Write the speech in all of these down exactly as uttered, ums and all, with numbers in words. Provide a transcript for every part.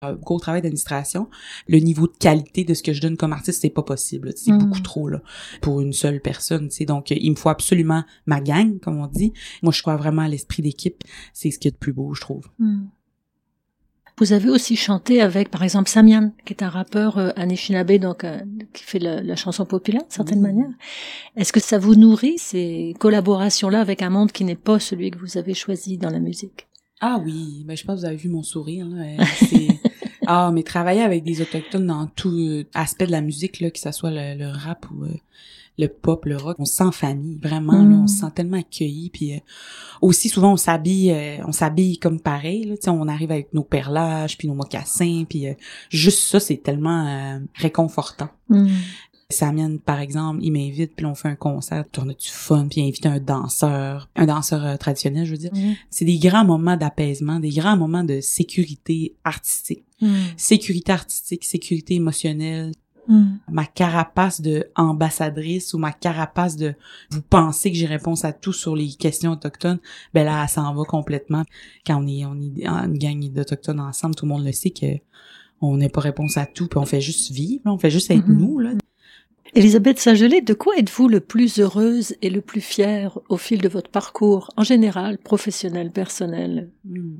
un gros travail d'administration, le niveau de qualité de ce que je donne comme artiste, c'est pas possible, là. C'est mmh. beaucoup trop, là, pour une seule personne, tu sais. Donc, il me faut absolument ma gang, comme on dit. Moi, je crois vraiment à l'esprit d'équipe. C'est ce qui est de plus beau, je trouve. Mmh. Vous avez aussi chanté avec, par exemple, Samian, qui est un rappeur euh, anishinaabe, donc euh, qui fait la, la chanson populaire, d'une certaine mmh. manière. Est-ce que ça vous nourrit, ces collaborations-là, avec un monde qui n'est pas celui que vous avez choisi dans la musique? Ah oui, ben je pense que vous avez vu mon sourire, là. C'est... ah, mais travailler avec des Autochtones dans tout euh, aspect de la musique, là, que ça soit le, le rap ou euh, le pop, le rock, on se sent famille, vraiment, mmh. là, on se sent tellement accueilli, puis euh, aussi souvent on s'habille, euh, on s'habille comme pareil, là, tu sais, on arrive avec nos perlages, puis nos mocassins, puis euh, juste ça, c'est tellement euh, réconfortant. Mmh. Samian, par exemple, il m'invite, puis on fait un concert, on a du fun, puis il invite un danseur, un danseur euh, traditionnel, je veux dire. Mmh. C'est des grands moments d'apaisement, des grands moments de sécurité artistique. Mmh. Sécurité artistique, sécurité émotionnelle. Mmh. Ma carapace de ambassadrice ou ma carapace de vous pensez que j'ai réponse à tout sur les questions autochtones, ben là, elle s'en va complètement. Quand on est, on est une gang d'Autochtones ensemble, tout le monde le sait que on n'a pas réponse à tout, puis on fait juste vivre, on fait juste être mmh. nous, là. Élisabeth Saint-Gelais, de quoi êtes-vous le plus heureuse et le plus fière au fil de votre parcours, en général, professionnel, personnel? Mmh.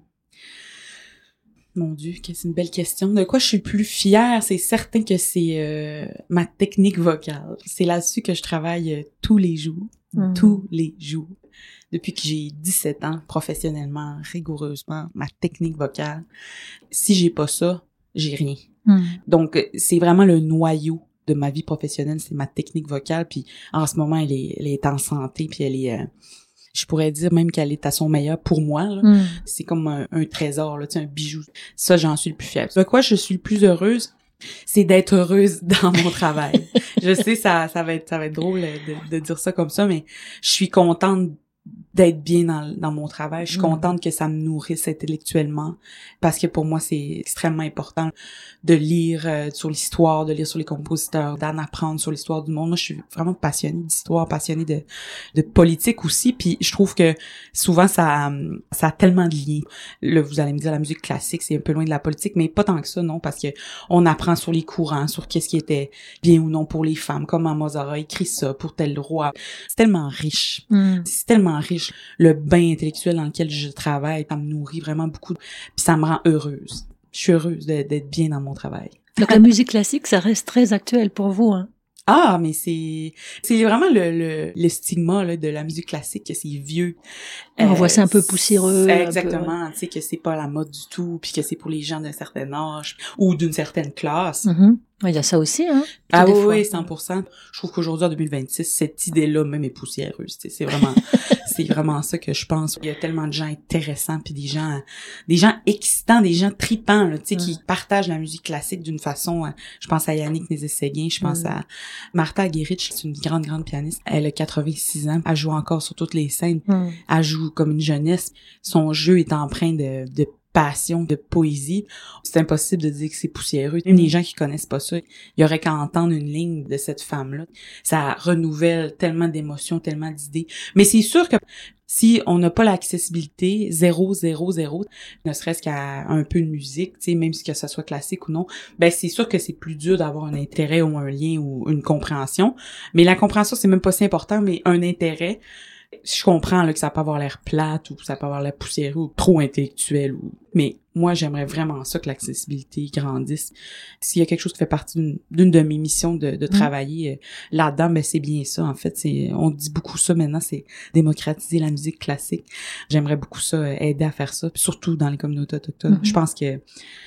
Mon Dieu, c'est une belle question. De quoi je suis le plus fière? C'est certain que c'est euh, ma technique vocale. C'est là-dessus que je travaille euh, tous les jours. Mmh. Tous les jours. Depuis que j'ai dix-sept ans, professionnellement, rigoureusement, ma technique vocale. Si j'ai pas ça, j'ai rien. Mmh. Donc, c'est vraiment le noyau de ma vie professionnelle, c'est ma technique vocale. Puis en ce moment, elle est, elle est en santé, puis elle est... Euh, je pourrais dire même qu'elle est à son meilleur pour moi, là. Mm. C'est comme un, un trésor, là, tu sais, un bijou. Ça, j'en suis le plus fière. De quoi je suis le plus heureuse, c'est d'être heureuse dans mon travail. Je sais, ça, ça va être, ça va être drôle de, de dire ça comme ça, mais je suis contente d'être bien dans, dans mon travail. Je suis mmh. contente que ça me nourrisse intellectuellement parce que pour moi, c'est extrêmement important de lire euh, sur l'histoire, de lire sur les compositeurs, d'en apprendre sur l'histoire du monde. Moi, je suis vraiment passionnée d'histoire, passionnée de, de politique aussi. Puis je trouve que souvent, ça, ça a tellement de liens. Là, vous allez me dire, la musique classique, c'est un peu loin de la politique, mais pas tant que ça, non, parce que on apprend sur les courants, sur qu'est-ce qui était bien ou non pour les femmes, comment Mozart a écrit ça pour tel roi. C'est tellement riche. Mmh. C'est tellement riche. Le bain intellectuel dans lequel je travaille, ça me nourrit vraiment beaucoup. Puis ça me rend heureuse. Je suis heureuse de, d'être bien dans mon travail. Donc la musique classique, ça reste très actuel pour vous, hein? Ah, mais c'est c'est vraiment le le, le stigma là, de la musique classique, que c'est vieux. On euh, voit ça un peu poussiéreux. Exactement, ouais. Tu sais, que c'est pas la mode du tout, puis que c'est pour les gens d'un certain âge ou d'une certaine classe. Mm-hmm. Il y a ça aussi, hein? Ah oui, oui, cent pour cent. Je trouve qu'aujourd'hui, en deux mille vingt-six, cette idée-là même est poussiéreuse. C'est vraiment, c'est vraiment ça que je pense. Il y a tellement de gens intéressants, puis des gens, des gens excitants, des gens tripants, là, tu sais, mm. qui partagent la musique classique d'une façon. Je pense à Yannick Nézet-Séguin, je pense mm. à Martha Aguirre-Rich, c'est une grande, grande pianiste. Elle a quatre-vingt-six ans, elle joue encore sur toutes les scènes. Mm. Elle joue comme une jeunesse. Son jeu est empreint de, de passion, de poésie. C'est impossible de dire que c'est poussiéreux. Même les gens qui connaissent pas ça, il y aurait qu'à entendre une ligne de cette femme-là. Ça renouvelle tellement d'émotions, tellement d'idées. Mais c'est sûr que si on n'a pas l'accessibilité, zéro, zéro, zéro, ne serait-ce qu'à un peu de musique, tu sais, même si que ça soit classique ou non, ben c'est sûr que c'est plus dur d'avoir un intérêt ou un lien ou une compréhension. Mais la compréhension, c'est même pas si important, mais un intérêt, je comprends là que ça peut avoir l'air plate ou ça peut avoir l'air poussiéreux ou trop intellectuel ou mais moi j'aimerais vraiment ça que l'accessibilité grandisse. S'il y a quelque chose qui fait partie d'une, d'une de mes missions de, de travailler mmh. là-dedans, ben c'est bien ça en fait, c'est on dit beaucoup ça maintenant, c'est démocratiser la musique classique. J'aimerais beaucoup ça aider à faire ça, puis surtout dans les communautés autochtones. Mmh. Je pense que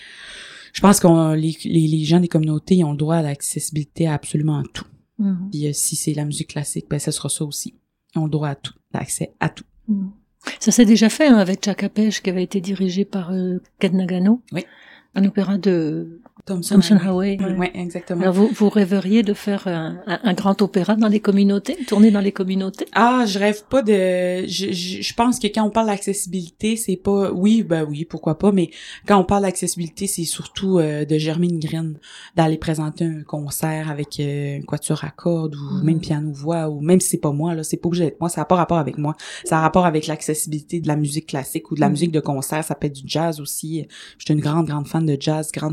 je pense qu'on les, les les gens des communautés ils ont le droit à l'accessibilité à absolument tout. Mmh. Puis si c'est la musique classique, ben ça sera ça aussi. Ils ont le droit à tout, l'accès à tout. Mmh. Ça s'est déjà fait hein, avec Tchaka Pêche qui avait été dirigé par euh, Ken Nagano. Oui. Un opéra de Thomson, Thomson Highway. Highway. Ouais. ouais, exactement. Alors vous, vous rêveriez de faire un, un, un grand opéra dans les communautés, tourner dans les communautés? Ah, je rêve pas de, je, je, je pense que quand on parle d'accessibilité, c'est pas, oui, ben oui, pourquoi pas, mais quand on parle d'accessibilité, c'est surtout euh, de germer une graine, d'aller présenter un concert avec euh, une quatuor à cordes ou Mm. même piano-voix, ou même si c'est pas moi, là, c'est pas obligé d'être moi, ça n'a pas rapport avec moi, ça a rapport avec l'accessibilité de la musique classique ou de la Mm. musique de concert, ça peut être du jazz aussi. Je suis une grande, grande fan de jazz, grande